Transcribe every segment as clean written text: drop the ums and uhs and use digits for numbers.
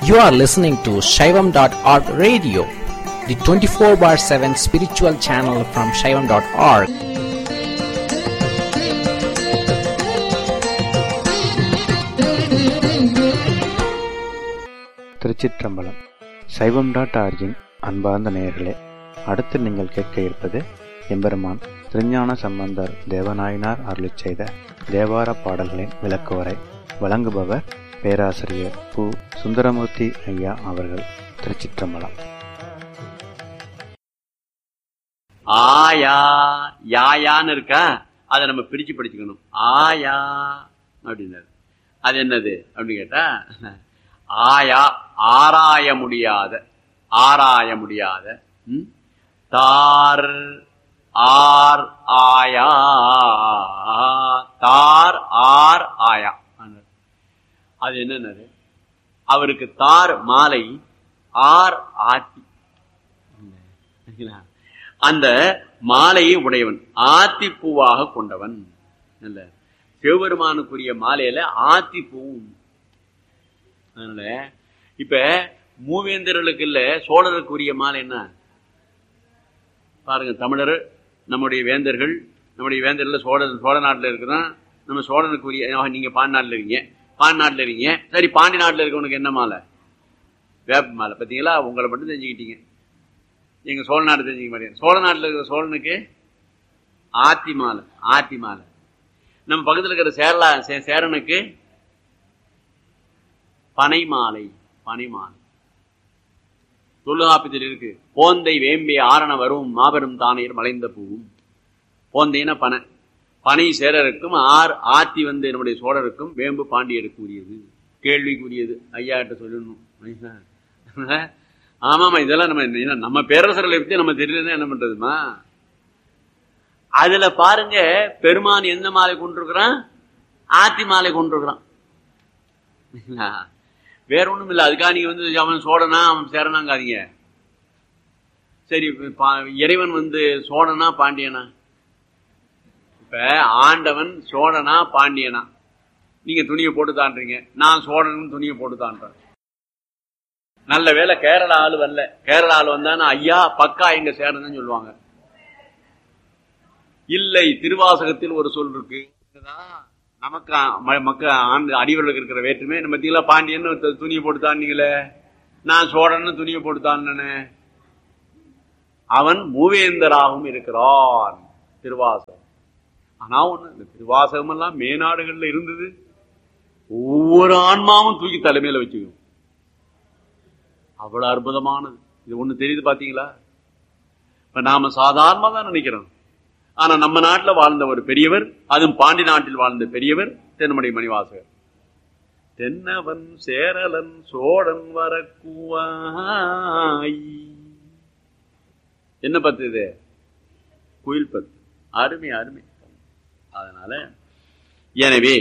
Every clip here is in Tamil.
You are listening to Shaivam.org radio, the 24/7 spiritual channel from Shaivam.org. திருச்சிற்றம்பலம். சைவம்.org-இன் அன்பார்ந்த நேயர்களே, அடுத்து நீங்கள் கேட்க இருப்பது எம்பெருமான் திருஞான சம்பந்தர் தேவநாயனார் அருளிச் செய்த தேவார பாடல்களின் விளக்குவரை. வழங்குபவர் பேராசிரியர் பு. சுந்தரமூர்த்தி ஐயா அவர்கள். திருச்சிற்றம்பலம். ஆயா யாயான்னு இருக்கா, அதை நம்ம பிரிச்சு படிச்சுக்கணும். ஆயா அப்படின்னாரு. அது என்னது அப்படின்னு கேட்டா, ஆயா ஆராய முடியாத, ஆராய முடியாத. தார் ஆர் ஆயா, தார் ஆர் ஆயா. அது என்னன்னு, அவருக்கு தார் மாலை, ஆர் ஆத்தி. அந்த மாலையை உடையவன், ஆத்தி பூவாக கொண்டவன். இல்ல, சிவபெருமானுக்குரிய மாலையில ஆத்தி பூவும். அதனால இப்ப மூவேந்தர்களுக்கு இல்ல, சோழருக்குரிய மாலை என்ன பாருங்க. தமிழர் நம்முடைய வேந்தர்கள், நம்முடைய வேந்தர்கள் சோழ நாட்டில் இருக்குதான். நம்ம சோழனுக்குரிய, நீங்க பாண்டி நாட்டில் இருக்கீங்க, பாண்டி நாட்டில் இருக்கீங்க, சரி பாண்டி நாட்டில் இருக்கவனுக்கு என்ன மாலை? வேப்ப மாலை. பார்த்தீங்களா, உங்களை மட்டும் தெரிஞ்சுக்கிட்டீங்க, எங்க சோழ நாடு தெரிஞ்சுக்க மாட்டேங்க. சோழ நாட்டில் இருக்கிற சோழனுக்கு ஆத்தி மாலை, ஆத்தி மாலை. நம்ம பக்கத்தில் இருக்கிற சேரனுக்கு பனை மாலை, பனை மாலை. தொல்காப்பியத்தில் இருக்கு, போந்தை வேம்பே ஆரண வரும் மாபெரும் தானையர் மலைந்த பூவும். போந்தைன்னா பனை, பனை சேரருக்கும் ஆத்தி வந்து நம்முடைய சோழருக்கும், வேம்பு பாண்டியருக்கு உரியது, கேள்விக்குரியது. ஐயா கிட்ட சொல்லணும். ஆமாமா, இதெல்லாம் நம்ம பேரரசர்களை பத்தி நம்ம தெரியலன்னா என்ன பண்றதுமா? அதுல பாருங்க, பெருமான் எந்த மாலை கொண்டிருக்கிறான்? ஆத்தி மாலை கொண்டிருக்கிறான். வேற ஒண்ணும் இல்லை. அதுக்காக நீங்க வந்து அவன் சோழனா அவன் சேரனாங்காதீங்க. சரி, இறைவன் வந்து சோழனா பாண்டியனா? இப்ப ஆண்டவன் சோழனா பாண்டியனா? நீங்க துணியை போட்டு தான்றீங்க, நான் சோழன் துணியை போட்டு தான்றேன். நல்ல வேலை கேரளா ஆளு வரல. கேரளா ஆளு வந்தானா ஐயா பக்கா எங்க சேரன்னு சொல்லுவாங்க. இல்லை, திருவாசகத்தில் ஒரு சொல் இருக்கு. நமக்கு அடிவர்களுக்கு இருக்கிற வேற்றுமை நம்ம தீல பாண்டியன்னு துணியை போட்டு தாண்டீங்களே, நான் சோழன்னு துணியை போட்டு தானே. அவன் மூவேந்தராகவும் இருக்கிறான். திருவாசகம். ஆனா ஒண்ணு, இந்த திருவாசகம் எல்லாம் மேநாடுகள்ல இருந்தது. ஒவ்வொரு ஆன்மாவும் தூக்கி தலைமையில வச்சுக்கணும். அவ்வளவு அற்புதமானது. இது ஒண்ணு தெரியுது பாத்தீங்களா? இப்ப நாம சாதாரணமா தான் நினைக்கிறோம். ஆனா நம்ம நாட்டுல வாழ்ந்த ஒரு பெரியவர், அதுவும் பாண்டி நாட்டில் வாழ்ந்த பெரியவர் தென்மடை மணிவாசகர். தென்னவன் சேரலன் சோழன் வரக்கூவாய். என்ன பத்து இது? குயில் பத்து. அருமை அருமை. அதனால எனவே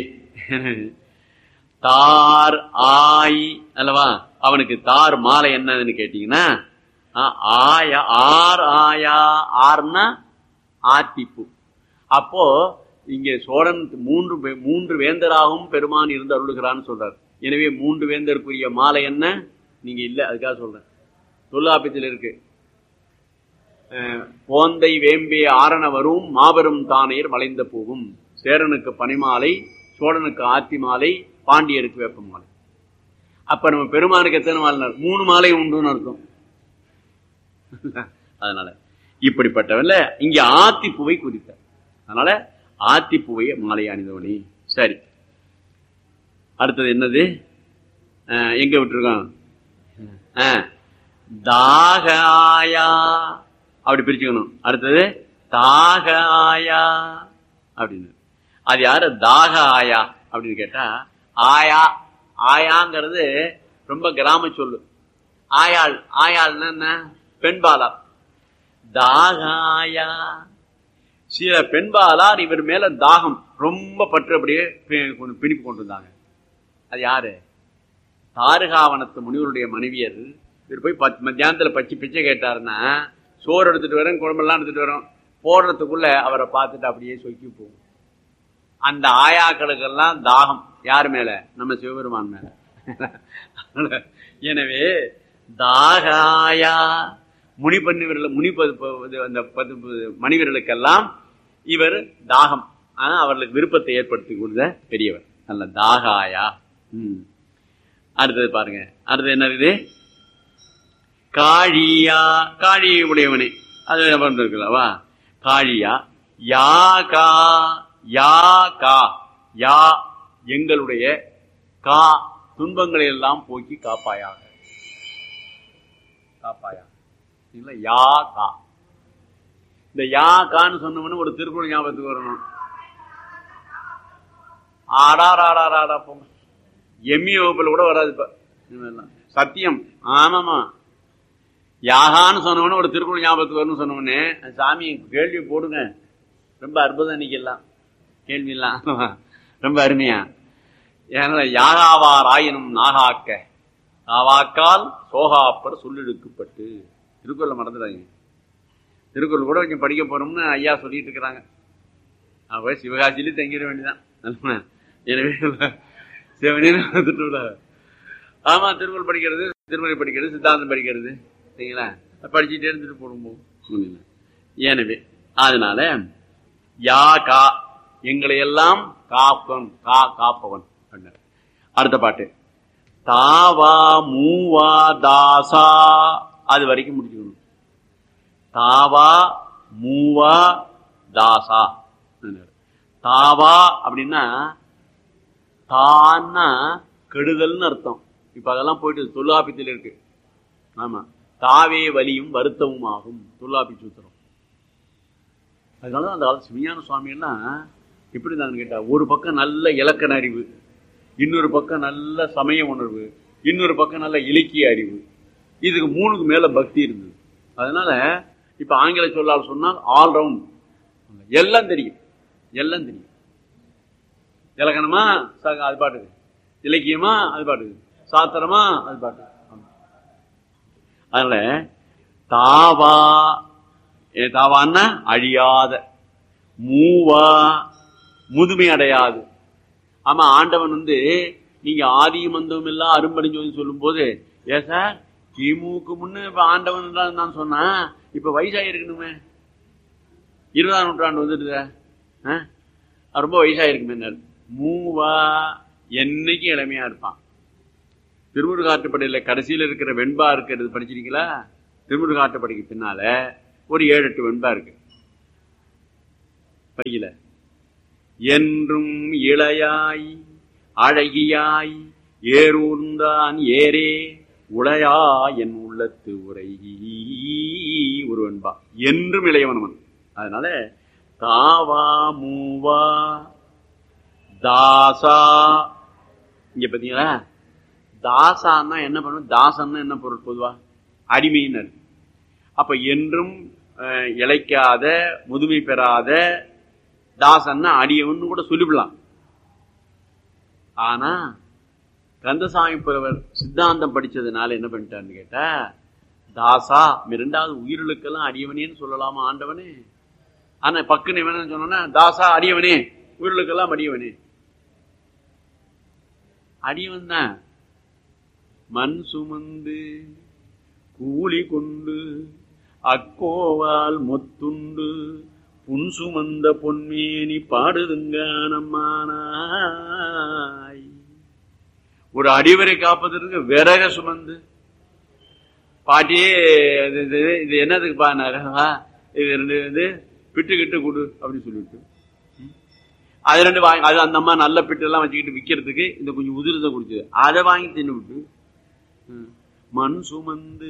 தார் ஆய் அல்லவா, அவனுக்கு தார் மாலை என்னன்னு கேட்டீங்கன்னா, ஆயா ஆர் ஆயா. ஆர்னா ஆத்திப்பூ. அப்போ இங்கே சோழன் மூன்று வேந்தராகவும் பெருமான் இருந்து அருளுகிறான்னு சொல்றார். எனவே மூன்று வேந்தருக்குரிய மாலை என்ன நீங்க இல்ல, அதுக்காக சொல்றேன். தொல்காப்பியத்தில் இருக்கு, போந்தை வேம்பே ஆரண வரும் மாபெரும் தானையர் மலைந்த பூவும். சேரனுக்கு பனிமாலை, சோழனுக்கு ஆத்தி மாலை, பாண்டியருக்கு வேப்ப மாலை. அப்ப நம்ம பெருமானுக்கு எத்தனை மாலை? 3 மாலை உண்டுன்னு அர்த்தம். அதனால இப்படிப்பட்டவல்ல இங்க ஆத்திப்பூவை குறித்தார். அதனால ஆத்திப்பூவை மாலை அணிந்தவனி. சரி, அடுத்தது என்னது? எங்க விட்டுருக்கோம்? தாக ஆயா, அப்படி பிரிச்சுக்கணும். அடுத்தது தாக ஆயா அப்படின்னு. அது யாரு? தாக ஆயா அப்படின்னு கேட்டா, ஆயா ஆயாங்கிறது ரொம்ப கிராம சொல்லு. ஆயாள், ஆயாள்னா என்ன? பெண்பாளா. தாகாயா, சில பெண்பாலார் இவர் மேல தாகம் ரொம்ப பற்று அப்படியே பிணிப்பு கொண்டு வந்தாங்க. அது யாரு? தாருகாவனத்து முனிவருடைய மனைவியர். இவர் போய் மத்தியானத்துல பிச்சை கேட்டாருன்னா, சோறு எடுத்துட்டு வரேன், குழம்பெல்லாம் எடுத்துட்டு வரோம், போடுறதுக்குள்ள அவரை பார்த்துட்டு அப்படியே சொக்கி போகும். அந்த ஆயாக்களுக்கெல்லாம் தாகம் யாரு மேல? நம்ம சிவபெருமான் மேல. எனவே தாகாயா அந்த மனிதர்களுக்கெல்லாம் இவர் தாகம், அவர்களுக்கு விருப்பத்தை ஏற்படுத்தி கொடுத்த பெரியவர். நல்ல தாகாயா. அடுத்தது பாருங்க, அடுத்தது என்ன இருக்குது? காழியா, காழி உடையவனே, அது இருக்குல்லவா? காழியா. யா கா, யா கா, யா எங்களுடைய கா துன்பங்களை எல்லாம் போக்கி காப்பாயாக, காப்பாயாக. யா கா. இந்த யா கான்னு சொன்னோம்னு ஒரு திருக்குறள் ஞாபகத்துக்கு வரணும். ஆடாராடாடா போங்க, எம்மி வகுப்புல கூட வராது இப்ப சத்தியம். ஆமாமா, யாகான்னு சொன்னவனே ஒரு திருக்குறள் ஞாபகத்துக்கு வரணும்னு சொன்னவனே, சாமி கேள்வி போடுங்க, ரொம்ப அற்புதம் இன்னைக்கெல்லாம் கேள்வி எல்லாம் ரொம்ப அருமையா. ஏன்னா யாகாவார் ஆயினும் நாகாக்க நாவாக்கால் சோகாப்பர் சொல்லிழுக்கப்பட்டு, திருக்குறளை மறந்துடாங்க. திருக்குறள் கூட கொஞ்சம் படிக்க போறோம்னு ஐயா சொல்லிட்டு இருக்கிறாங்க. அவ சிவகாசியிலே தங்கிட வேண்டியதான். எனவே ஆமா, திருக்குறள் படிக்கிறது, திருமுறை படிக்கிறது, சித்தாந்தம் படிக்கிறது, சரிங்களா? படிச்சுட்டே இருந்துட்டு போடும்போது. எனவே அதனால யா கா எங்களை எல்லாம் காப்பவன், காப்பவன். அடுத்த பாட்டு தாவா மூவா தாசா, அது வரைக்கும் முடிச்சுக்கணும். தாவா மூவா தாசா. தாவா அப்படின்னா தான்னா கெடுதல்னு அர்த்தம். இப்ப அதெல்லாம் போயிட்டு தொல்காப்பியத்தில் இருக்கு. ஆமா, தாவே வலியும் வருத்தமும் ஆகும், தொல்காப்பி சூத்திரம். அதனால அந்த காலத்து சிவஞான சுவாமி எல்லாம் எப்படி இருந்தாங்கன்னு கேட்டா, ஒரு பக்கம் நல்ல இலக்கண அறிவு, இன்னொரு பக்கம் நல்ல சமய உணர்வு, இன்னொரு பக்கம் நல்ல இலக்கிய அறிவு, இதுக்கு மூணுக்கு மேல பக்தி இருந்தது. அதனால இப்ப ஆங்கில சொல்லால் சொன்னால் ஆல்ரவுண்ட், எல்லாம் தெரியும், எல்லாம் தெரியும். இலக்கணமா அது பாட்டுக்கு, இலக்கியமா அது பாட்டுக்கு, சாத்திரமா அது பாட்டுக்கு. அதனால தாவா, தாவான்னா அழியாத, மூவா முதுமை அடையாது. ஆமா, ஆண்டவன் நீங்க ஆதியும் அந்தமும் எல்லாம் அரும்படிஞ்சு சொல்லும் போது, ஏன் சார் கிமுக்கு முன்ன இப்ப ஆண்டவன் நான் சொன்னா, இப்ப வயசாயிருக்கணுமே, 20ஆம் நூற்றாண்டு வந்துட்டு ரொம்ப வயசாயிருக்குமே. மூவா என்னைக்கு இளமையா இருப்பான். திருமுருகாற்றுப்படையில கடைசியில இருக்கிற வெண்பா இருக்கிறது படிச்சிருக்கீங்களா? திருமுருகாற்றுப்படைக்கு பின்னால ஒரு 7-8 வெண்பா இருக்கு, படிக்கல. என்றும் இளையாய் அழகியாய் ஏறூர்ந்தான் ஏரே உளையா என் உள்ளத்து உரை, ஒரு வெண்பா. என்றும் இளையவனவன். அதனால தாவா மூவா தாசா. இங்க பாத்தீங்களா, தாசான்னா என்ன பண்ணும், தாசன்னா என்ன பொருள்? பொதுவா அடிமையினர். அப்ப என்றும் இழைக்காத முதுமை பெறாத தாசன்னா அடியவன் கூட சொல்லிவிடலாம். ஆனா கந்தசாமி புலவர் சித்தாந்தம் படிச்சதுனால என்ன பண்ணிட்டான்னு கேட்டா, தாசா 2வது உயிர்களுக்கெல்லாம் அடியவனேன்னு சொல்லலாமா ஆண்டவனே? ஆனா பக்குன்னு என்ன சொன்னா, தாசா அடியவனே, உயிர்களுக்கெல்லாம் அடியவனே. அடியவன் தான் மண் சுமந்து கூலி கொண்டு அக்கோவால் மொத்துண்டு புன் சுமந்த பொன்மேனி பாடுதுங்கானம்மானாய். ஒரு அடிவரை காப்பதற்கு விறக சுமந்து பாட்டியே இது என்னதுக்கு பாருவா, இது பிட்டுக்கிட்டு கொடு அப்படின்னு சொல்லிட்டு, அது 2 வாங்கி, அது அந்த அம்மா நல்ல பிட்டு எல்லாம் வச்சுக்கிட்டு விற்கிறதுக்கு இந்த கொஞ்சம் உதிரத்தை குடிச்சது, அதை வாங்கி தின்னு விட்டு மண் சுமந்து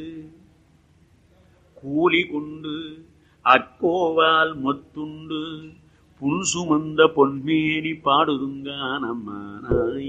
கூலி கொண்டு அக்கோவால் மொத்துண்டு புன் சுமந்த பொன்மேனி பாடுதுங்கானம்மானாய்.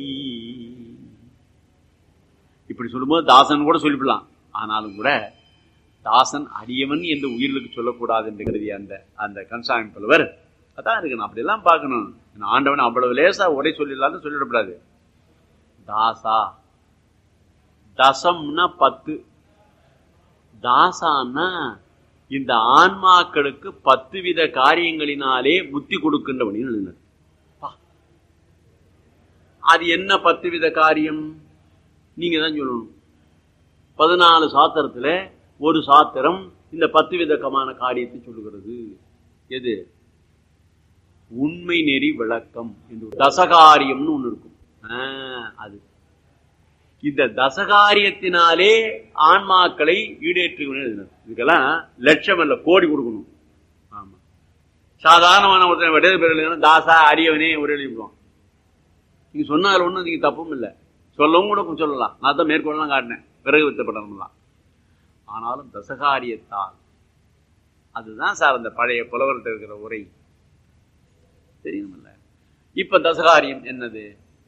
இப்படி சொல்லும்போது தாசன் கூட சொல்லிவிடலாம். ஆனாலும் கூட தாசன் அடியவன் என்று உயிர்களுக்கு சொல்லக்கூடாது என்று கருதிய அந்த கந்தசாமி புலவர் அதான் இருக்கணும். அப்படி எல்லாம் பார்க்கணும். ஆண்டவன் அவ்வளவு லேசா உரை சொல்லிடலான்னு சொல்லிடக்கூடாது. தாசா, தசம்னா 10, தாசான்னா இந்த ஆன்மாக்களுக்கு 10 வித காரியங்களினாலே புத்தி கொடுக்கின்றவன். அது என்ன 10 வித காரியம்? நீங்க தான் சொல்லணும். 14 சாத்திரத்துல ஒரு சாத்திரம் இந்த 10 விதமான காரியத்தை சொல்லுகிறது. எது? உண்மை நெறி விளக்கம் என்று தசகாரியம்னு ஒண்ணு இருக்கும். அது இந்த தசகாரியத்தினாலே ஆன்மாக்களை ஈடேற்றுகிறேன். இதுக்கெல்லாம் லட்சம் அல்ல, கோடி கொடுக்கணும். ஆமா, சாதாரணமான ஒருத்தர் விடையது பேர் தாசா அரியவனே ஒரு எழுதிடுவான். நீங்க சொன்னால ஒண்ணும் நீங்க தப்பும் இல்லை, சொல்லவும் கூட சொல்லலாம். நான் தான் மேற்கொள்ளலாம் காட்டினேன், பிறகு வித்தப்படலாம். ஆனாலும் தசகாரியத்தால் அதுதான் சார் அந்த பழைய புலவர்கிட்ட இருக்கிற உரை தெரியுமில்ல. இப்ப தசகாரியம் என்னது?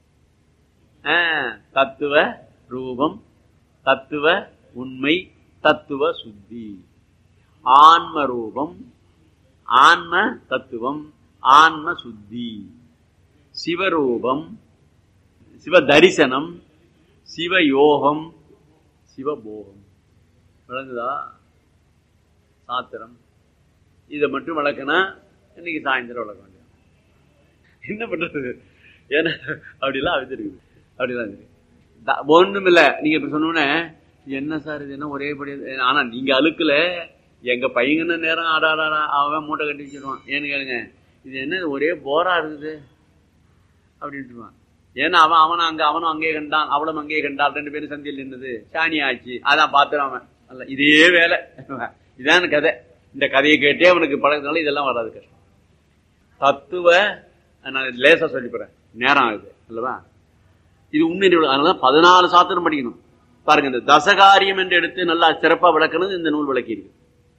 தத்துவ ரூபம், தத்துவ உண்மை, தத்துவ சுத்தி. ஆன்ம ரூபம், ஆன்ம தத்துவம், ஆன்ம சுத்தி. சிவரூபம், சிவ தரிசனம், சிவயோகம், சிவபோகம். விளங்குதா? சாத்திரம் இதை மட்டும் வளர்க்கனா இன்னைக்கு சாயந்தரம் வளர்க்க வேண்டிய என்ன பண்றது? ஏன்னா அப்படிலாம் இருக்குது, அப்படிலாம் இருக்கு. ஒண்ணும் இல்லை. நீங்க இப்ப சொன்ன என்ன சார் இது என்ன ஒரே படி? ஆனா நீங்க அழுக்கல, எங்க பையங்கன்னு நேரம் ஆடாடா அவன் மூட்டை கட்டி வச்சிருவான். ஏன்னு கேளுங்க, இது என்ன ஒரே போரா இருக்குது அப்படின்ட்டுருவான். ஏன்னா அவனும் அங்கே கண்டான், அவளும் அங்கே கண்டாள், 2 பேரும் சந்தியில் நின்றது, சாணி ஆச்சு. அதான் பாத்துறான் அவன். அல்ல இதே வேலை, இதான் கதை. இந்த கதையை கேட்டே அவனுக்கு பழகிறதுனால இதெல்லாம் வராது, கஷ்டம். தத்துவ நான் லேசா சொல்லிப்பறேன், நேரம் ஆகுது அல்லவா? இது உண்மை. அதனாலதான் 14 சாத்திரம் படிக்கணும். பாருங்க, இந்த தசகாரியம் என்று எடுத்து நல்லா சிறப்பா விளக்கணும். இந்த நூல் விளக்கி இருக்கு.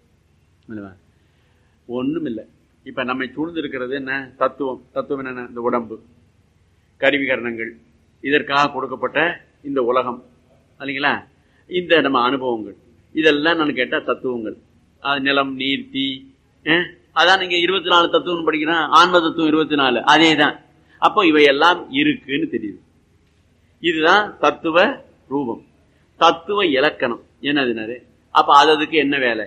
ஒண்ணும் இல்லை. இப்ப நம்மை சூழ்ந்து இருக்கிறது என்ன? தத்துவம். தத்துவம் என்ன? இந்த உடம்பு, கருவிகரணங்கள், இதற்காக கொடுக்கப்பட்ட இந்த உலகம் இல்லைங்களா? இந்த நம்ம அனுபவங்கள், இதெல்லாம் நான் கேட்டா தத்துவங்கள். நிலம், நீர், தீ. அதான் நீங்க 24 தத்துவம் படிக்கிறேன். ஆன்ம தத்துவம் 24, அதே தான். அப்போ இவையெல்லாம் இருக்குன்னு தெரியுது. இதுதான் தத்துவ ரூபம். தத்துவ இலக்கணம் என்னதுனாரு? அப்ப அதுக்கு என்ன வேலை?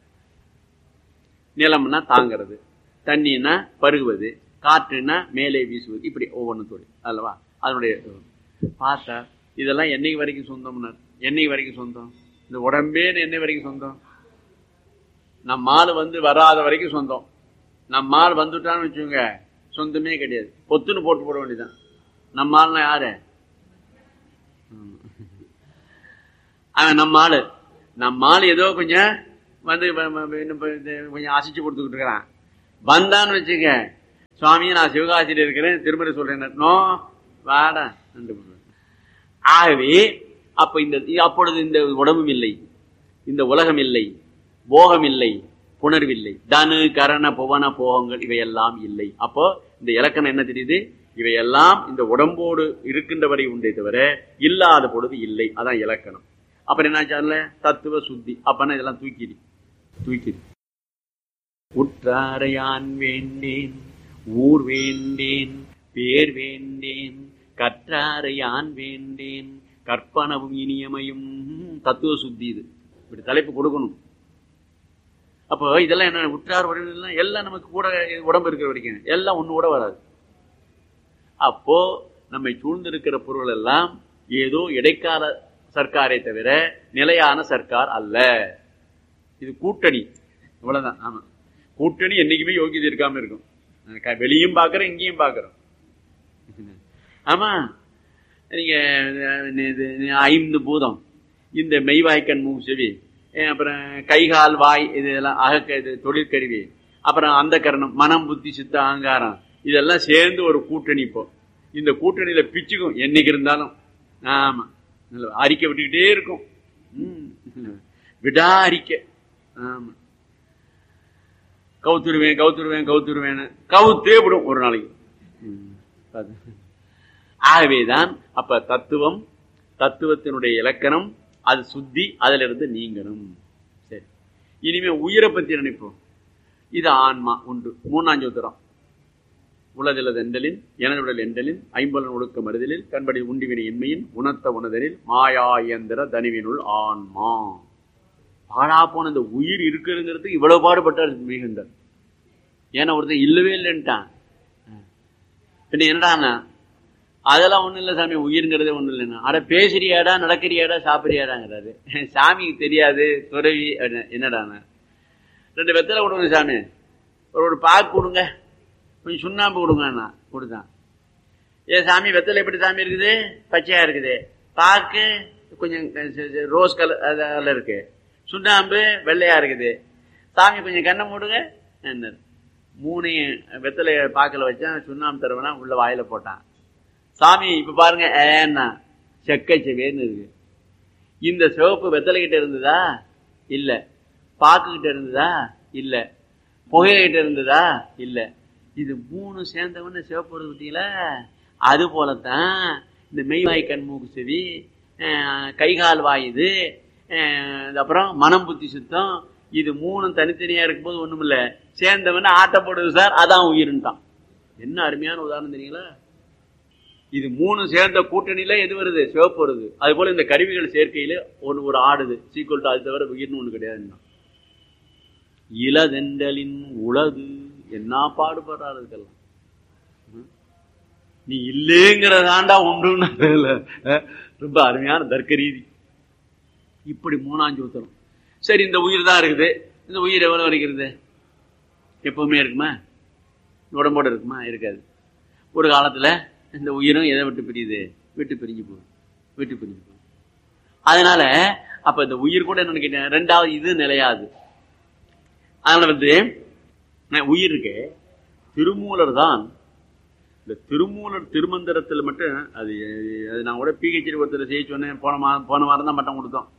நிலம்னா தாங்கிறது, தண்ணின்னா பருகுவது, காற்றுன்னா மேலே வீசுவது, இப்படி ஒவ்வொன்றும் தொழில் அல்லவா? அதனுடைய பார்த்தா இதெல்லாம் என்னைக்கு வரைக்கும் சொந்தம்னா, என்னைக்கு வரைக்கும் சொந்தம்? இந்த உடம்பே என்னை வரைக்கும் சொந்தம். நம்மால் வராத வரைக்கும் சொந்தம். நம்மால் வந்துட்டான்னு வச்சுக்கோங்க, சொந்தமே கிடையாது. பொத்துன்னு போட்டு போட வேண்டியதான். நம்மால்னா யாரு? அவன் நம்மால் ஏதோ கொஞ்சம் கொஞ்சம் அசைச்சு கொடுத்துக்கிட்டு இருக்கிறான். வந்தான்னு வச்சுக்க, சுவாமியை நான் சிவகாசியில் இருக்கிறேன், திருமண சொல்றேன், நோ வாடா. ஆகவே அப்பொழுது இந்த உடம்பும் இல்லை, இந்த உலகம் இல்லை, போகம் இல்லை, புணர்வில்லை, தனு கரண புவன போகங்கள் இவையெல்லாம் இல்லை. அப்போ இந்த இலக்கணம் என்ன தெரியுது? இவையெல்லாம் இந்த உடம்போடு இருக்கின்ற வரை உண்டே தவிர இல்லாத பொழுது இல்லை. அதான் இலக்கணம். அப்புறம் என்ன? தத்துவ சுத்தி. அப்பனா இதெல்லாம் தூக்கிடு. உற்றாரையான் வேண்டேன், ஊர் வேண்டேன், பேர் வேண்டேன், கற்றாரையான் வேண்டேன், கற்பனவும் இனியமையும். தத்துவ சுத்தி. இது இப்படி தலைப்பு கொடுக்கணும். அப்போ இதெல்லாம் என்ன? உற்றார் உறவினர்கள் எல்லாம் நமக்கு கூட உடம்பு இருக்கிற வரைக்கும் எல்லாம் ஒண்ணு கூட வராது. அப்போ நம்மை சூழ்ந்திருக்கிற பொருள் எல்லாம் ஏதோ இடைக்கால சர்க்காரை தவிர நிலையான சர்க்கார் அல்ல. இது கூட்டணி, இவ்வளவுதான். ஆமா, கூட்டணி என்னைக்குமே யோகியதை இருக்காம இருக்கும். வெளியும் பாக்குறோம், இங்கேயும் பாக்குறோம். ஆமா, நீங்க 5 பூதம், இந்த மெய்வாய்க்கண் மூ செவி, அப்புறம் கைகால் வாய், இதெல்லாம் இது தொழிற்கருவி, அப்புறம் அந்த கரணம், மனம் புத்தி சித்த அகங்காரம், இதெல்லாம் சேர்ந்து ஒரு கூட்டணி. இப்போ இந்த கூட்டணியில பிச்சுக்கும் என்னைக்கு இருந்தாலும். ஆமா, அறிக்கை விட்டுக்கிட்டே இருக்கும். விடா அறிக்கை. ஆமா, கவுத்துருவேன் கவுத்தே விடும் ஒரு நாளைக்கு. ஆகவேதான் அப்ப தத்துவம், தத்துவத்தினுடைய இலக்கணம், அது சுத்தி, அதுல இருந்து நீங்கணும். சரி, இனிமே உயிரை பத்தி நினைப்போம். இது ஆன்மா ஒன்று. 3ஆம் சூத்திரம். உளதிலது எண்டலின் எனதுடல் எண்டலின் ஐம்பலன் ஒழுக்க மறுதலில் கண்படி உண்டிவினை இன்மையின் உணர்த்த உணதலில் மாயா இயந்திர தனிவினுள் ஆன்மா. பாழா போன இந்த உயிர் இருக்குங்கிறதுக்கு இவ்வளவு பாடுபட்டார் மிகுந்தார். ஏன்னா ஒருத்தர் இல்லவே இல்லைன்ட்டான். பின்ன என்னடானா அதெல்லாம் ஒண்ணும் இல்ல சாமி, உயிர்ங்கிறதே ஒண்ணும் இல்லைன்னா. அட பேசுறியாடா, நடக்கிறியாடா, சாப்பிடுறியாடாங்கிறாரு. சாமிக்கு தெரியாது துறவி. என்னடாண்ணா, 2 வெத்தலை கொடுங்க சாமி, ஒரு பாக்கு கொடுங்க, கொஞ்சம் சுண்ணாம்பு கொடுங்கண்ணா. கொடுத்தான். ஏன் சாமி வெத்தலை எப்படி சாமி இருக்குது? பச்சையா இருக்குது. பாக்கு கொஞ்சம் ரோஸ் கலர் அதில் இருக்கு, சுண்ணாம்பு வெள்ளையா இருக்குது. சாமி கொஞ்சம் கண்ணை மூடுங்க. 3 வெத்தலை பாக்கில் வச்சான், சுண்ணாம்பு தருவனா உள்ள வாயில போட்டான். சாமி இப்ப பாருங்க, ஏன்னா செக்கை செவேன்னு இருக்கு. இந்த சிவப்பு வெத்தலை கிட்ட இருந்ததா? இல்ல. பாக்கு கிட்ட இருந்ததா? இல்ல. புகையிட்ட இருந்ததா? இல்ல. இது 3 சேர்ந்தவன்னு சிவப்பு வருது பார்த்தீங்களா? அது போலத்தான் இந்த மெய்வாய் கண் மூக்கு செவி கைகால் வாயுது, அப்புறம் மனம் புத்தி சுத்தம், இது 3 தனித்தனியா இருக்கும்போது ஒண்ணும் இல்ல, சேர்ந்தவன்னு ஆட்டப்படுது சார், அதான் உயிருன்ட்டான். என்ன அருமையான உதாரணம் தெரியுங்களா? இது 3 சேர்ந்த கூட்டணியில எது வருது? சிவப்பு வருது. அது போல இந்த கருவிகள் சேர்க்கையில ஒரு ஆடுது. சீக்குவல் டு அது தவிர உயிர்னு ஒண்ணு கிடையாது. இளதெண்டலின் உலகு என்ன பாடுபடுறாரு இதுக்கெல்லாம். நீ இல்லேங்கிறதாண்டா உண்டு. ரொம்ப அருமையான தர்க்க ரீதி. இப்படி 3 ஊத்தணும். சரி, இந்த உயிர் தான் இருக்குது. இந்த உயிர் எவ்வளவு வரைக்கிறது? எப்பவுமே இருக்குமா? உடம்போட இருக்குமா? இருக்காது. ஒரு காலத்துல இந்த உயிரும் எதை விட்டு பிரியுது? விட்டு பிரிஞ்சு போகுது. அதனால அப்ப இந்த உயிர் கூட என்ன கேட்டேன், 2வது இது நிலையாது. அதனால உயிர் இருக்கு. திருமூலர் தான் இந்த திருமூலர் திருமந்திரத்தில் மட்டும் அது நான் கூட PhD ஒருத்தர் செய்ய சொன்னேன். போன வாரம் தான் மட்டம் கொடுத்தோம்.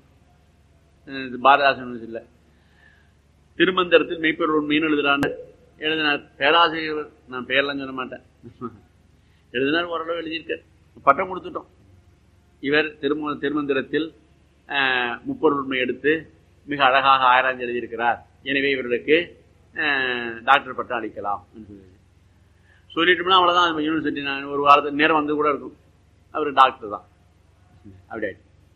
பாரதாசன் இல்லை, திருமந்திரத்தில் மெய்ப்பொருள் உண்மைன்னு எழுதினார் பேராசிரியர். நான் பேரெல்லாம் சொல்ல மாட்டேன். எழுதினார், ஓரளவு எழுதியிருக்கார், பட்டம் கொடுத்துட்டோம். இவர் திருமந்திரத்தில் முப்பொருள் உண்மை எடுத்து மிக அழகாக ஆராய்ச்சி எழுதியிருக்கிறார். எனவே இவர்களுக்கு டாக்டர் பட்டம் அளிக்கலாம் சொல்லிட்டோம்னா அவ்வளவுதான். யூனிவர்சிட்டி நான் ஒரு காலத்துக்கு நேரம் வந்து கூட இருக்கும், அவர் டாக்டர் தான். அப்படி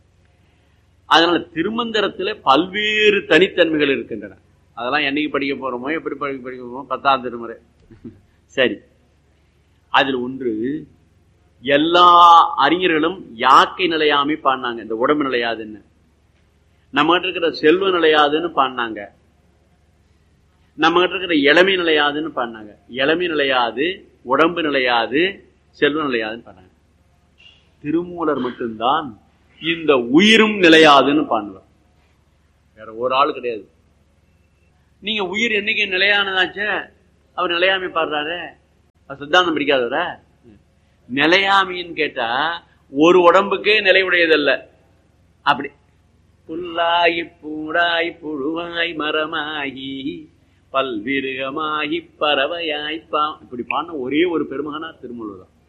அதனால திருமந்திரத்துல பல்வேறு தனித்தன்மைகள் இருக்கின்றன. அதெல்லாம் என்னைக்கு படிக்க போறோமோ, எப்படி படிக்க போறோமோ, 10ஆம் திருமுறை. சரி, அதில் ஒன்று எல்லா அறிஞர்களும் யாக்கை நிலையாமி பாடினாங்க. இந்த உடம்பு நிலையாதுன்னு, நம்ம கிட்ட இருக்கிற செல்வ நிலையாதுன்னு பாடினாங்க. நம்ம கிட்ட இருக்கிற இளமை நிலையாதுன்னு பாடினாங்க. இளமை நிலையாது, உடம்பு நிலையாது, செல்வ நிலையாதுன்னு பாடினாங்க. திருமூலர் மட்டும்தான் இந்த உயிரும் நிலையாதுன்னு பாடுவார். வேற ஒரு ஆள் கிடையாது. நீங்க உயிர் என்னைக்கு நிலையானதாச்ச? அவர் நிலையாமை பாடுறாரு. சித்தாந்தம் பிடிக்காதவர. நிலையாமின்னு கேட்டா ஒரு உடம்புக்கே நிலை உடையதல்ல. அப்படி புல்லாகி பூடாய் புழுவாய் மரமாகி பல்விருகமாகி பறவையாய்ப்பா இப்படி பாடின ஒரே ஒரு பெருமகனா திருமூலர் தான்.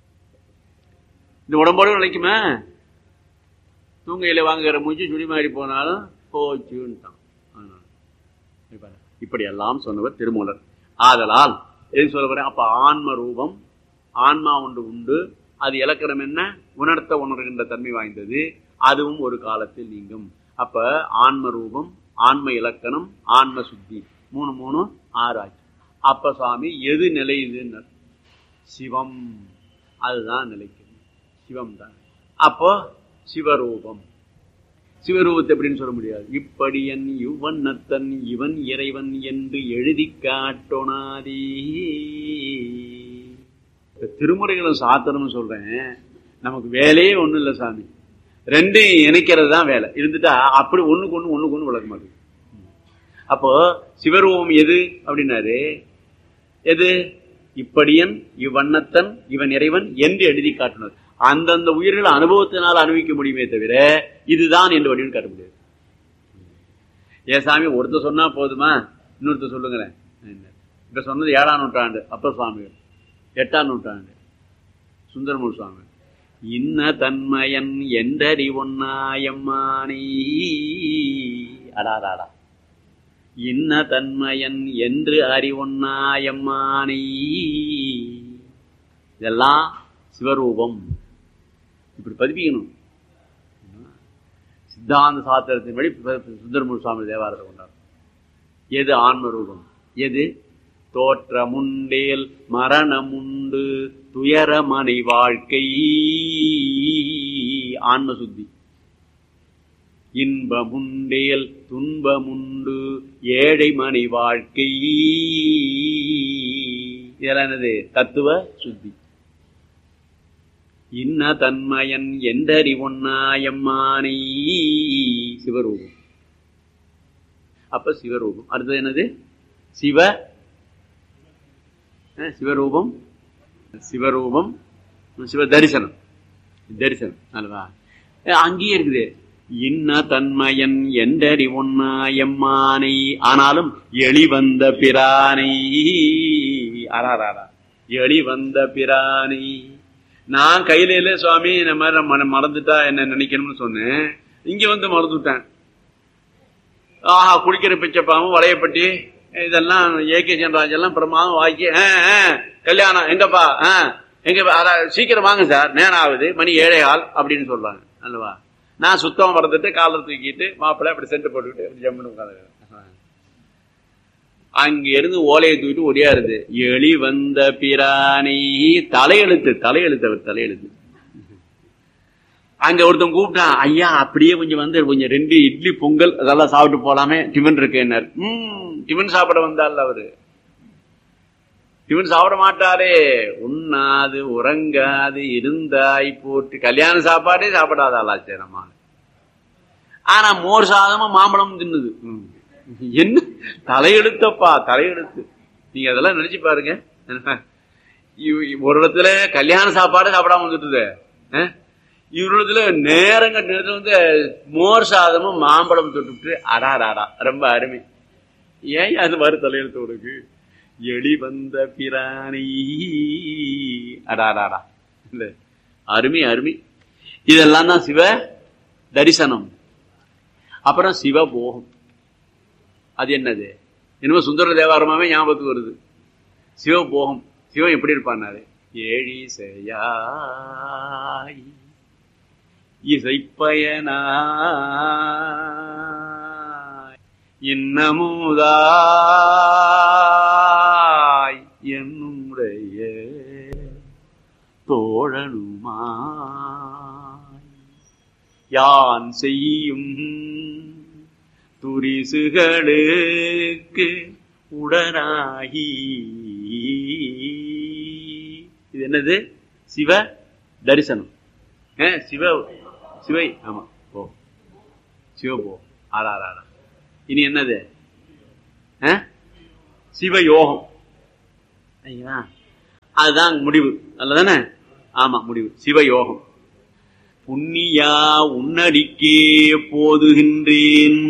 இந்த உடம்போடு நிலைக்குமா? தூங்கையில வாங்குகிற மூச்சு சுடி மாறி போனாலும் போச்சுன்ட்டான். இப்படி எல்லாம் சொன்னவர் திருமூலர். ஆதலால் எது சொல்ல போறேன்? அப்ப ஆன்ம ரூபம், ஆன்மா ஒன்று உண்டு. அது இலக்கணம் என்ன? உணர்த்த உணர்கின்ற தன்மை வாய்ந்தது. அதுவும் ஒரு காலத்தில் நீங்கும். அப்ப ஆன்ம ரூபம், ஆன்ம இலக்கணம், ஆன்ம சுத்தி 3 6 ஆச்சு. அப்ப சாமி எது நிலையுதுன்னு? சிவம். அதுதான் நிலைக்கும். சிவம் தான். அப்போ சிவரூபம். சிவரூபத்தை எப்படின்னு சொல்ல முடியாது. இப்படியன் இவ்வண்ணத்தன் இவன் இறைவன் என்று எழுதி காட்டோனாதே. திருமுறைகளும் சாத்திரம்னு சொல்றேன். நமக்கு வேலையே ஒண்ணும் இல்லை சாமி. 2 இணைக்கிறது தான் வேலை. இருந்துட்டா அப்படி ஒண்ணுக்கு ஒண்ணு விளக்க மாட்டேங்குது. அப்போ சிவரூபம் எது அப்படின்னாரு? எது? இப்படியன் இவ்வண்ணத்தன் இவன் இறைவன் என்று எழுதி காட்டினார். அந்தந்த உயிர்கள் அனுபவத்தினால் அனுபவிக்க முடியுமே தவிர இதுதான் என்று வடிவம் காட்ட முடியாது. ஏன் சாமி ஒருத்தர் சொன்னா போதுமா? இன்னொருத்தர் சொல்லுங்களேன். இப்ப சொன்னது 7ஆம் நூற்றாண்டு அப்பர் சுவாமிகள், 8ஆம் நூற்றாண்டு சுந்தரமூர் சுவாமி. இன்ன தன்மயன் என்றறி ஒன்னாயம்மானி. அடாடாடா. இன்ன தன்மயன் என்று அறிவொன்னாயம்மானி. இதெல்லாம் சிவரூபம். இப்படி பதிப்பிக்கணும். சித்தாந்த சாத்திரத்தின்படி சுந்தரமூர் சுவாமி தேவாரத்தை கொண்டார். எது ஆன்ம ரூபம்? எது தோற்றமுண்டேல் மரணமுண்டு துயரமனை வாழ்க்கை. ஆன்ம சுத்தி. இன்பமுண்டேல் துன்பமுண்டு ஏழை மனை வாழ்க்கை. இதெல்லாம் என்னது? தத்துவ சுத்தி. இன்ன தன்மயன் என்றறிவொன்னாயம்மானை. சிவரூபம். அப்ப சிவரூபம். அடுத்தது என்னது? சிவரூபம். சிவரூபம், சிவ தரிசனம். தரிசனம் அல்லவா? அங்கேயே இருக்குது. இன்ன தன்மயன் என்றறிவொன்னாயம்மானை. ஆனாலும் எளிவந்த பிரானை. எளிவந்த பிரானை. நான் கையில இல்ல சுவாமி, இந்த மாதிரி மறந்துட்டா என்ன நினைக்கணும்னு சொன்னேன். இங்க வந்து மறந்துட்டேன். குடிக்கிற பிச்சைப்பாவும் வளையப்பட்டி இதெல்லாம் ஏகே சென்ராஜ் எல்லாம் பிரமாதம் வாக்கி கல்யாணம் எங்கப்பா எங்க சீக்கிரம் வாங்க சார், நேரம் ஆகுது, மணி 7:15 அப்படின்னு சொல்றாங்க அல்லவா? நான் சுத்தம் மறந்துட்டு காலர் தூக்கிட்டு மாப்பிள்ளை அப்படி சென்ட் போட்டுக்கிட்டு ஜம்முன்னு உட்காந்து அங்க இருந்து ஓலையை தூக்கிட்டு ஒடியாருது. எளி வந்த பிராணி. தலையெழுத்து. அவர் தலையெழுத்து. அங்க ஒருத்தன் கூப்பிட்டான், ஐயா அப்படியே கொஞ்சம் வந்து கொஞ்சம் 2 இட்லி பொங்கல் அதெல்லாம் சாப்பிட்டு போலாமே, டிஃபன் இருக்கு. என்ன டிஃபன் சாப்பிட வந்தால் அவரு டிஃபன் சாப்பிட மாட்டாரே. உண்ணாது உறங்காது இருந்தாய் போட்டு கல்யாண சாப்பாடே சாப்பிடாதாளா சேரமா. ஆனா மோர் சாதமும் மாம்பழம் தின்னுது. என்ன தலையெழுத்தப்பா, தலையெழுத்து. நீங்க அதெல்லாம் நினைச்சு பாருங்க. ஒரு இடத்துல கல்யாண சாப்பாடு சாப்பிடாம வந்துட்டுது. இவரிடத்துல நேரங்கட்ட நேரத்துல வந்து மோர் சாதமும் மாம்பழம் தொட்டுட்டு அடாராடா ரொம்ப அருமை. ஏன் அது மாதிரி தலையெழுத்து உனக்கு? எளி வந்த பிராணி. அடாராடா இல்ல, அருமை அருமை. இதெல்லாம் தான் சிவ தரிசனம். அப்புறம் சிவபோகம். அது என்னது? என்னமோ சுந்தர தேவாரமாவே ஞாபகத்துக்கு வருது. சிவபோகம். சிவன் எப்படி இருப்பான்னாரு? ஏழிசையாய் இசைப்பயனாய் இன்னமுதாய் என்னுடைய தோழனுமாய் யான் செய்யும் துரிசுகளுக்கு உடனாகி. இது என்னது? சிவ தரிசனம். சிவை. ஆமா போ சிவபோ. ஆறாரா. இனி என்னது? சிவயோகம். அதுதான் முடிவு. அல்லதானே? ஆமா முடிவு. சிவயோகம். புண்ணியா உன்னடிக்கே போதுகின்றேன்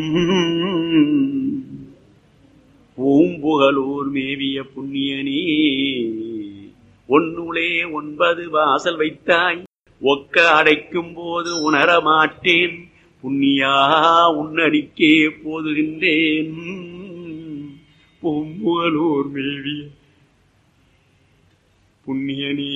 பூம்புகலூர் மேவிய புண்ணியனே. ஒன்னுளே 9 வாசல் வைத்தாய், ஒக்க அடைக்கும் போது உணர மாட்டேன். புண்ணியா உன்னடிக்கே போதுகின்றேன் பூம்புகலூர் மேவிய புண்ணியனே.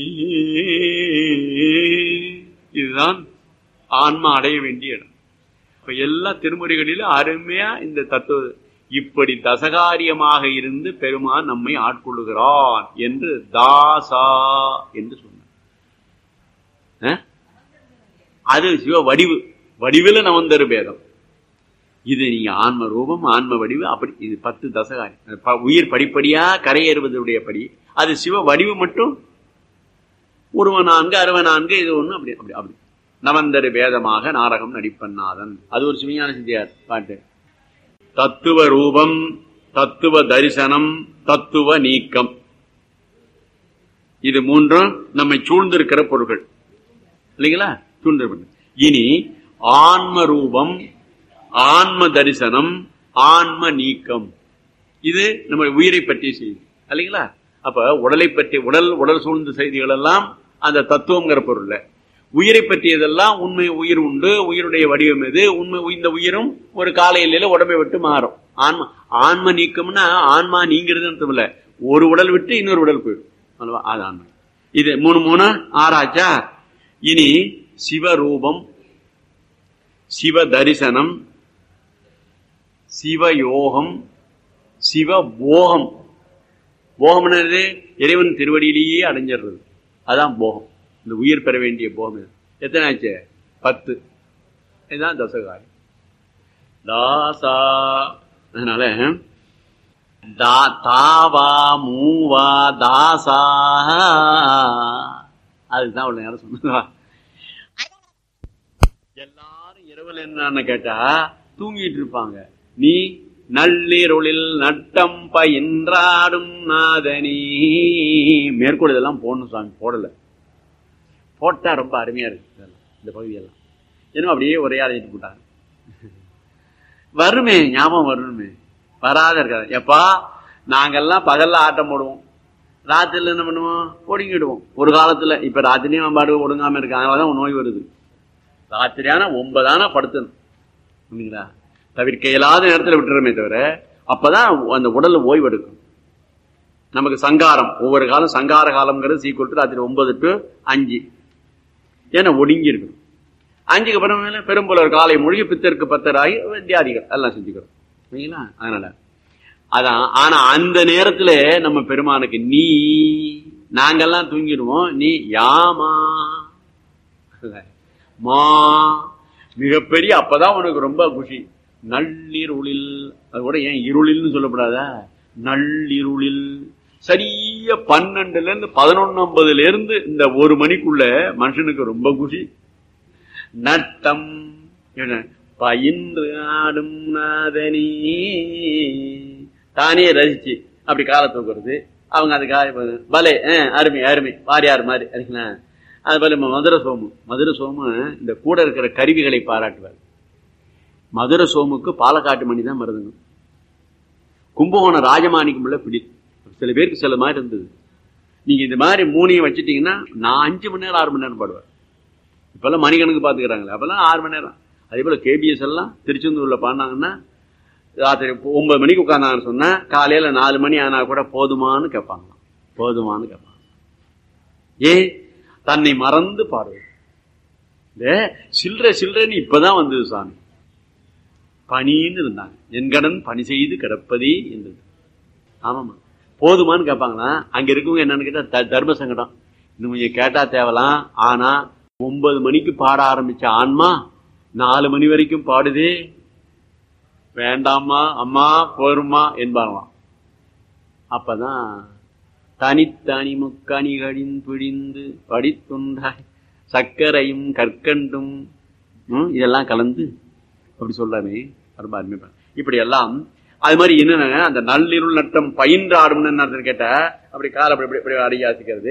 இதுதான் ஆன்மா அடைய வேண்டிய இடம். இப்ப எல்லா திருமுறைகளிலும் அருமையா இந்த தத்துவம் இப்படி தசகாரியமாக இருந்து பெருமான் நம்மை ஆட்கொள்ளுகிறான் என்று தாசா என்று சொன்னார். அது சிவ வடிவு. வடிவில் நவந்தரு பேதம். இது நீங்க ஆன்ம ரூபம், ஆன்ம வடிவு. அப்படி இது 10 தசகாரி. உயிர் படிப்படியா கரையேறுவதுடைய படி. அது சிவ வடிவு மட்டும் உருவ 4, அருவ 4 இது ஒண்ணு. அப்படி அப்படி அப்படி நவந்தரு வேதமாக நாடகம் நடிப்பன்னாதன். அது ஒரு சிவஞான சித்தியார் பாட்டு. தத்துவ ரூபம், தத்துவ தரிசனம், தத்துவ நீக்கம். இது 3 நம்மை சூழ்ந்திருக்கிற பொருள்கள் இல்லைங்களா? சூழ்ந்திருக்க. இனி ஆன்ம ரூபம், ஆன்ம தரிசனம், ஆன்ம நீக்கம். இது நம்ம உயிரை பற்றிய செய்தி இல்லைங்களா? அப்ப உடலை பற்றி உடல் சூழ்ந்த செய்திகள் எல்லாம் அந்த தத்துவங்கிற பொருள். உயிரை பற்றியதெல்லாம் உண்மை. உயிர் உண்டு, உயிருடைய வடிவம் எது, உண்மை. இந்த உயிரும் ஒரு காலையில உடம்பை விட்டு மாறும். ஆன்ம நீக்கம்னா ஆன்மா நீங்கிறது இல்ல, ஒரு உடல் விட்டு இன்னொரு உடல் போயிடும் அல்லவா? அது ஆன்மா. இது 3 ஆராய்ச்சா. இனி சிவரூபம், சிவ தரிசனம், சிவயோகம், சிவபோகம். போகம்னது இறைவன் திருவடியிலேயே அடைஞ்சிடுறது. அதான் போகம். இந்த உயிர் பெற வேண்டிய போகம் இது. எத்தனை ஆச்சு? 10. இதுதான் தசகாரி தாசா. அதனால தாவா மூவா தாசா, அதுதான் அவ்வளவு நேரம் சொன்னதா. எல்லாரும் இரவுல என்னன்னு கேட்டா தூங்கிட்டு இருப்பாங்க. நீ நள்ளிருளில் நட்டம் பயின்றாடும் நாதனி. மேற்கோள் இதெல்லாம் போடணும் சாமி, போடல. போட்டா ரொம்ப அருமையா இருக்கு இந்த பகுதியெல்லாம். ஏன்னா அப்படியே உரையாடிட்டு போட்டாங்க. வருமே, ஞாபகம் வரணுமே, வராத இருக்காது. எப்பா நாங்கெல்லாம் பகல்ல ஆட்டம் போடுவோம், ராத்திரில என்ன பண்ணுவோம்? ஒடுங்கிடுவோம். ஒரு காலத்துல, இப்ப ராத்திரியும் பாடு ஒடுங்காம இருக்கு. அதனாலதான் நோய் வருது. ராத்திரியான 9 ஆனா படுத்தணும், தவிர்க்க இயலாத நேரத்தில் விட்டுறமே தவிர, அப்பதான் அந்த உடல்ல ஓய்வு எடுக்கும். நமக்கு சங்காரம், ஒவ்வொரு காலம் சங்கார காலம்ங்கிறது சீக்கிரம் ராத்திரி 9 to 5. ஏன்னா ஒடுங்கி இருக்கணும். 5க்கு அப்புறம் பெரும்புலர் காலை மொழி பித்தருக்கு 10 ஆகி வித்தியாதிகள் எல்லாம் செஞ்சுக்கிறோம். சரிங்களா? அதனால அதான். ஆனா அந்த நேரத்துல நம்ம பெருமானுக்கு நீ, நாங்கெல்லாம் தூங்கிடுவோம், நீ யாமா மா மிகப்பெரிய. அப்பதான் உனக்கு ரொம்ப குஷி. நள்ளிருளில், அது கூட ஏன் இருளில்னு சொல்லப்படாதா? நள்ளிருளில் சரியா 12ல இருந்து 11:50 இருந்து இந்த 1 மணிக்குள்ள மனுஷனுக்கு ரொம்ப குஷி. நட்டம் பயின்று ஆடும் நாதனி, தானே ரசிச்சு அப்படி காலை தூக்குறது. அவங்க அதுக்காக பலே அருமை அருமை வாரியார் மாதிரி அதுங்களா. அது போல மதுரை சோமு இந்த கூட இருக்கிற கருவிகளை பாராட்டுவார். மதுரை சோமுக்கு பாலக்காட்டு மணி தான் மருதுங்க. கும்பகோணம் ராஜமாணிக்கம் உள்ள பிடி. சில பேருக்கு சில மாதிரி இருந்தது. நீங்க இந்த மாதிரி 3 வச்சுட்டீங்கன்னா நான் 5 மணி நேரம் 6 மணி நேரம் பாடுவேன். இப்பெல்லாம் மணிக்கணக்கு பாத்துக்கிறாங்களே, அப்பெல்லாம் 6 மணி நேரம். அதே போல கேபிஎஸ் எல்லாம் திருச்செந்தூர்ல பாடினாங்கன்னா ராத்திரி 9 மணிக்கு உட்கார்ந்தாங்கன்னு சொன்னா காலையில 4 மணி ஆனா கூட போதுமானு கேட்பாங்க. போதுமானு கேட்பாங்க. ஏன்? தன்னை மறந்து பாடுவது. இந்த சில்லறன்னு இப்பதான் வந்தது சாமி. பணின்னு இருந்தாங்க. என்கடன் பணி செய்து கிடப்பதே என்றது. ஆமாமா, போதுமானு கேட்பாங்களா? அங்க இருக்கவங்க என்னன்னு கேட்டா தர்ம சங்கடம். இன்னும் கொஞ்சம் கேட்டா தேவலாம். ஆனா 9 மணிக்கு பாட ஆரம்பிச்ச ஆன்மா 4 மணி வரைக்கும் பாடுதே, வேண்டாமா அம்மா போருமா என்பாங்களாம். அப்பதான் தனித்தனி முக்கணிகளின் பிழிந்து படித்துண்டாய் சர்க்கரையும் கற்கண்டும் இதெல்லாம் கலந்து அப்படி சொல்லாமே ரொம்ப அருமை. இப்படி எல்லாம் அது மாதிரி என்னன்னா அந்த நள்ளிருள் நட்டம் பயின்றாடும் கேட்ட அப்படி கால அப்படி அடியாசிக்கிறது.